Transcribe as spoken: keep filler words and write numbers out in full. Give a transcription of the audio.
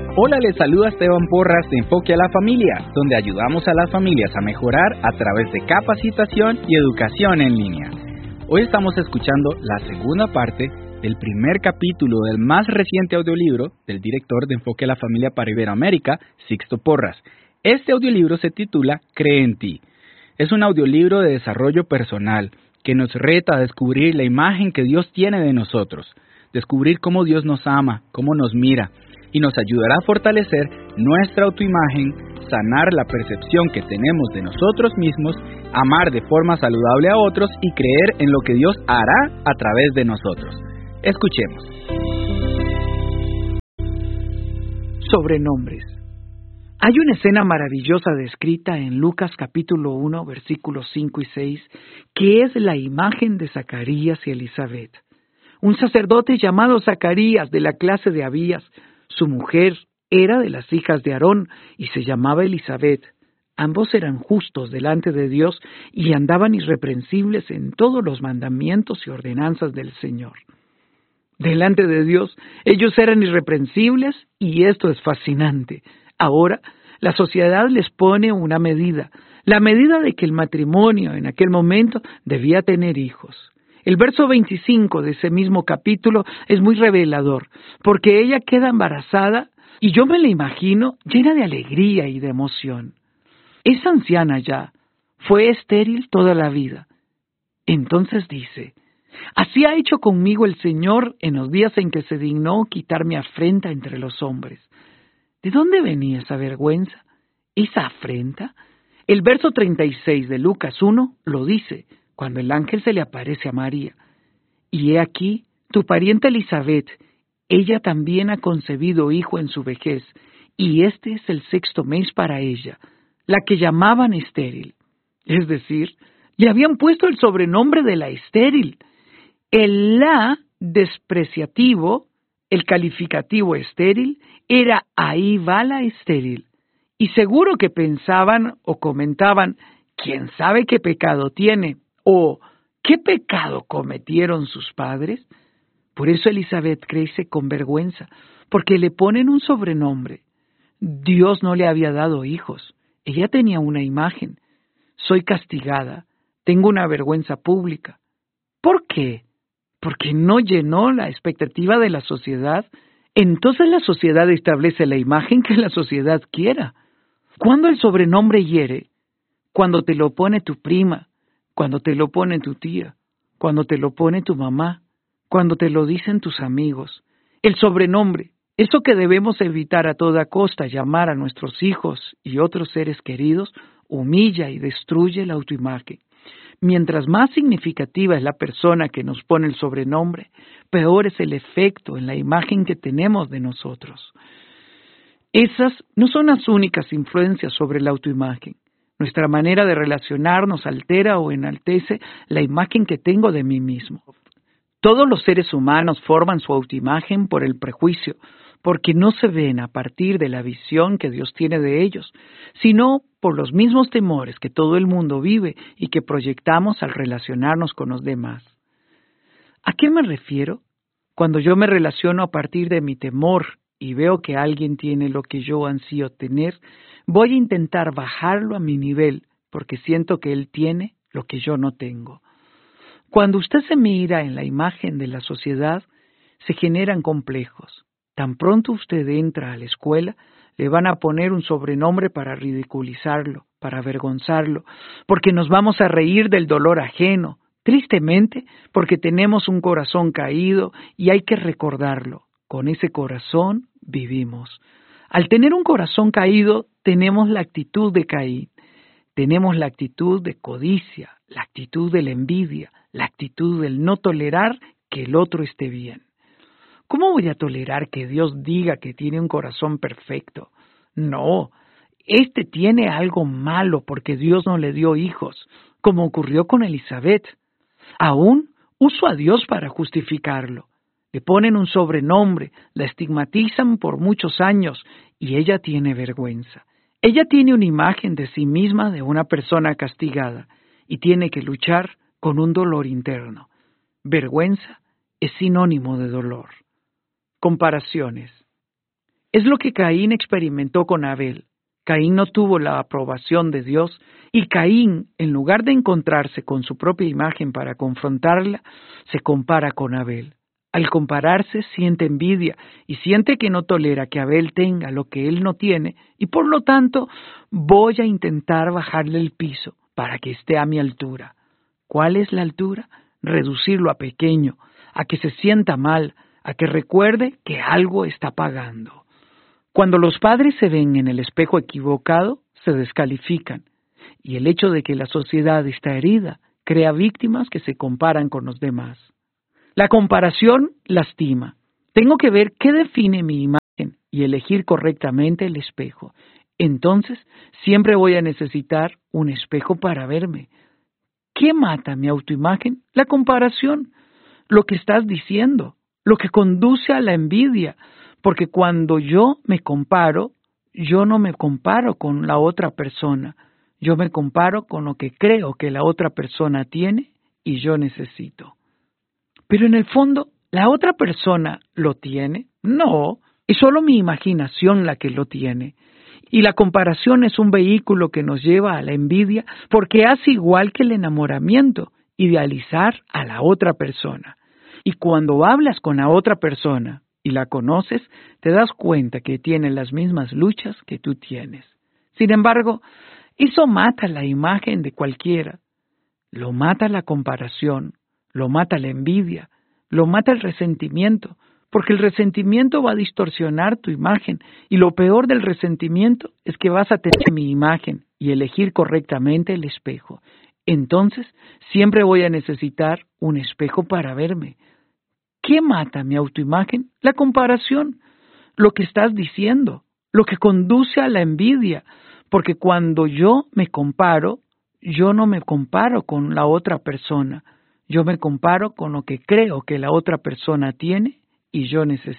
Hola, les saluda Esteban Porras de Enfoque a la Familia, donde ayudamos a las familias a mejorar a través de capacitación y educación en línea. Hoy estamos escuchando la segunda parte del primer capítulo del más reciente audiolibro del director de Enfoque a la Familia para Iberoamérica, Sixto Porras. Este audiolibro se titula Cree en ti. Es un audiolibro de desarrollo personal que nos reta a descubrir la imagen que Dios tiene de nosotros, descubrir cómo Dios nos ama, cómo nos mira, y nos ayudará a fortalecer nuestra autoimagen, sanar la percepción que tenemos de nosotros mismos, amar de forma saludable a otros y creer en lo que Dios hará a través de nosotros. Escuchemos. Sobrenombres. Hay una escena maravillosa descrita en Lucas capítulo uno, versículos cinco y seis, que es la imagen de Zacarías y Elizabeth. Un sacerdote llamado Zacarías de la clase de Abías. Su mujer era de las hijas de Aarón y se llamaba Elizabeth. Ambos eran justos delante de Dios y andaban irreprensibles en todos los mandamientos y ordenanzas del Señor. Delante de Dios, ellos eran irreprensibles y esto es fascinante. Ahora, la sociedad les pone una medida, la medida de que el matrimonio en aquel momento debía tener hijos. El verso veinticinco de ese mismo capítulo es muy revelador, porque ella queda embarazada y yo me la imagino llena de alegría y de emoción. Es anciana ya, fue estéril toda la vida. Entonces dice, así ha hecho conmigo el Señor en los días en que se dignó quitar mi afrenta entre los hombres. ¿De dónde venía esa vergüenza? ¿Esa afrenta? El verso treinta y seis de Lucas uno lo dice, cuando el ángel se le aparece a María. Y he aquí, tu pariente Elizabeth, ella también ha concebido hijo en su vejez, y este es el sexto mes para ella, la que llamaban estéril. Es decir, le habían puesto el sobrenombre de la estéril. El la despreciativo, el calificativo estéril, era ahí va la estéril. Y seguro que pensaban o comentaban, ¿quién sabe qué pecado tiene? ¿O qué pecado cometieron sus padres? Por eso Elizabeth crece con vergüenza, porque le ponen un sobrenombre. Dios no le había dado hijos. Ella tenía una imagen. Soy castigada. Tengo una vergüenza pública. ¿Por qué? Porque no llenó la expectativa de la sociedad. Entonces la sociedad establece la imagen que la sociedad quiera. ¿Cuándo el sobrenombre hiere? Cuando te lo pone tu prima, cuando te lo pone tu tía, cuando te lo pone tu mamá, cuando te lo dicen tus amigos. El sobrenombre, eso que debemos evitar a toda costa, llamar a nuestros hijos y otros seres queridos, humilla y destruye la autoimagen. Mientras más significativa es la persona que nos pone el sobrenombre, peor es el efecto en la imagen que tenemos de nosotros. Esas no son las únicas influencias sobre la autoimagen. Nuestra manera de relacionarnos altera o enaltece la imagen que tengo de mí mismo. Todos los seres humanos forman su autoimagen por el prejuicio, porque no se ven a partir de la visión que Dios tiene de ellos, sino por los mismos temores que todo el mundo vive y que proyectamos al relacionarnos con los demás. ¿A qué me refiero? Cuando yo me relaciono a partir de mi temor y veo que alguien tiene lo que yo ansío tener, voy a intentar bajarlo a mi nivel, porque siento que él tiene lo que yo no tengo. Cuando usted se mira en la imagen de la sociedad, se generan complejos. Tan pronto usted entra a la escuela, le van a poner un sobrenombre para ridiculizarlo, para avergonzarlo, porque nos vamos a reír del dolor ajeno, tristemente, porque tenemos un corazón caído y hay que recordarlo. Con ese corazón vivimos. Al tener un corazón caído, tenemos la actitud de Caín, tenemos la actitud de codicia, la actitud de la envidia, la actitud del no tolerar que el otro esté bien. ¿Cómo voy a tolerar que Dios diga que tiene un corazón perfecto? No, este tiene algo malo porque Dios no le dio hijos, como ocurrió con Elizabeth. Aún uso a Dios para justificarlo. Le ponen un sobrenombre, la estigmatizan por muchos años y ella tiene vergüenza. Ella tiene una imagen de sí misma de una persona castigada y tiene que luchar con un dolor interno. Vergüenza es sinónimo de dolor. Comparaciones. Es lo que Caín experimentó con Abel. Caín no tuvo la aprobación de Dios y Caín, en lugar de encontrarse con su propia imagen para confrontarla, se compara con Abel. Al compararse siente envidia y siente que no tolera que Abel tenga lo que él no tiene y por lo tanto voy a intentar bajarle el piso para que esté a mi altura. ¿Cuál es la altura? Reducirlo a pequeño, a que se sienta mal, a que recuerde que algo está pagando. Cuando los padres se ven en el espejo equivocado, se descalifican, y el hecho de que la sociedad está herida crea víctimas que se comparan con los demás. La comparación lastima. Tengo que ver qué define mi imagen y elegir correctamente el espejo. Entonces, siempre voy a necesitar un espejo para verme. ¿Qué mata mi autoimagen? La comparación, lo que estás diciendo, lo que conduce a la envidia, porque cuando yo me comparo, yo no me comparo con la otra persona, yo me comparo con lo que creo que la otra persona tiene y yo necesito. Pero en el fondo, ¿la otra persona lo tiene? No, es solo mi imaginación la que lo tiene. Y la comparación es un vehículo que nos lleva a la envidia porque hace igual que el enamoramiento, idealizar a la otra persona. Y cuando hablas con la otra persona y la conoces, te das cuenta que tiene las mismas luchas que tú tienes. Sin embargo, eso mata la imagen de cualquiera. Lo mata la comparación, lo mata la envidia, lo mata el resentimiento, porque el resentimiento va a distorsionar tu imagen y lo peor del resentimiento es que vas a tener mi imagen y elegir correctamente el espejo. Entonces, siempre voy a necesitar un espejo para verme. ¿Qué mata mi autoimagen? La comparación, lo que estás diciendo, lo que conduce a la envidia, porque cuando yo me comparo, yo no me comparo con la otra persona, yo me comparo con lo que creo que la otra persona tiene y yo necesito.